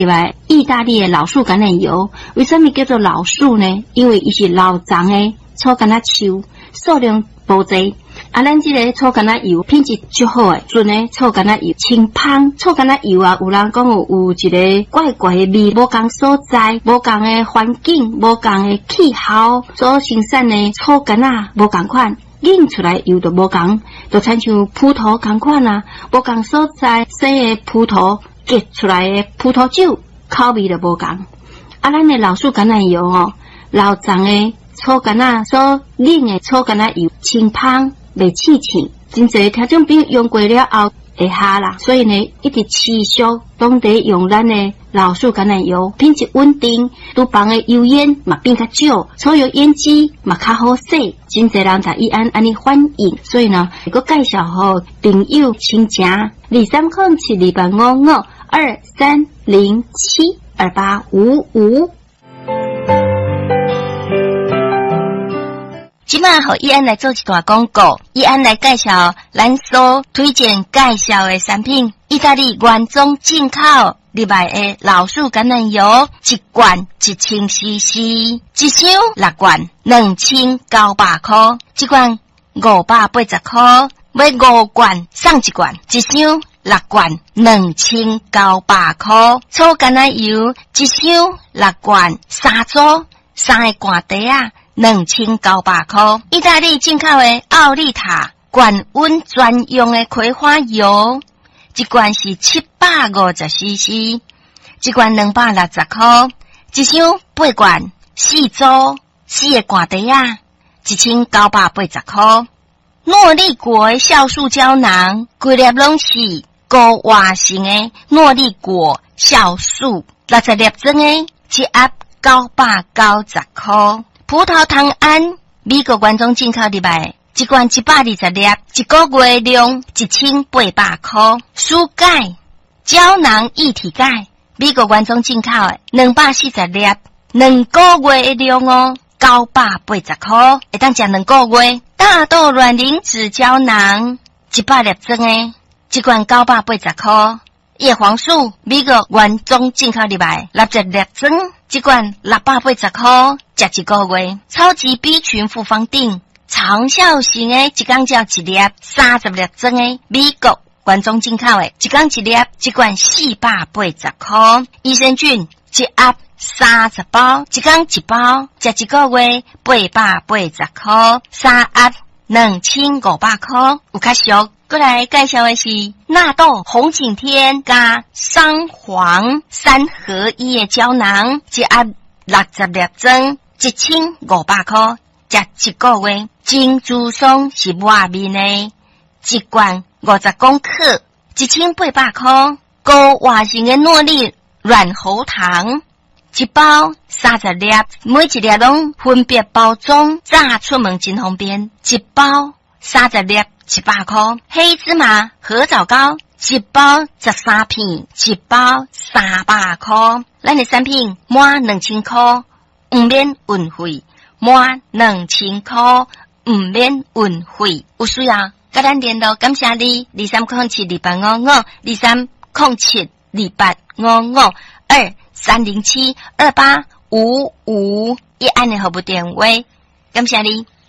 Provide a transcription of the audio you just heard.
另外，意大利的老树橄榄油为什么叫做老树呢？因为伊是老长的草橄榄树，数量无济。咱这个草橄榄油品质足好诶，纯诶草橄榄油清芳。草橄榄油啊，有人讲有一个怪怪诶味，无共所在，无共诶环境，无共诶气候所生产诶草橄榄无共款。引出来油就无共，就亲像葡萄共款啊，无共所在生诶葡萄结出来诶葡萄酒口味就无共。咱诶老树橄榄油哦，老长诶草橄榄所引诶草橄榄油清芳，袂刺刺，真侪听众朋友用过了后会哈啦，所以呢，一直持续拢伫用咱诶老树橄榄油，品质稳定，厨房诶油烟嘛变较少，所有烟机嘛较好洗，真侪人才伊安尼反应，所以呢，佮介绍互朋友亲情23072553072855。今晚和易安来做一段广告，易安来介绍咱所推荐介绍的产品，意大利原装进口入来的老树橄榄油，一罐1000cc， 一箱6罐2900块，一罐580块，买5罐送1罐，一箱6罐2900块，草橄榄油一箱6罐3组，3个罐底啊。2900块，意大利进口的奥利塔高温专用的葵花油，一罐是750cc， 一罐260块，一箱8罐4组4个罐底啊，1980块。诺丽果的酵素胶囊，规粒拢是高活性的诺丽果酵素，60粒装的，一盒990块。葡萄糖胺，美国原装进口入来，一罐120粒，一个月量1800块。舒钙胶囊一体钙，美国原装进口的240粒，2个月量哦，980块，会当食2个月。大豆卵磷脂胶囊100粒装的，一罐980块。叶黄素，美国原装进口入来，60粒装。一罐680块，食1个月。超级 B 群复方锭，长效型的，一工只1粒，30粒装的，美国原装进口的，一工1粒，一罐480块。益生菌一盒30包，一工1包，食1个月880块，3盒2500块，有较俗。过来介绍的是纳豆红景天加桑黄3合1的胶囊，一盒60粒装，1500块，食1个月。金珠松是外面的，一罐50公克，1800块。高活性的诺丽软喉糖，一包30粒，每一粒拢分别包装，炸出门真方便，一包30粒。100块。黑芝麻合枣糕，一包13片，一包300块。咱的产品满2000块，唔免运费，满2000块，唔免运费。有需要跟咱联络，感谢你23072855，23072855，一按的号码电话，感谢你。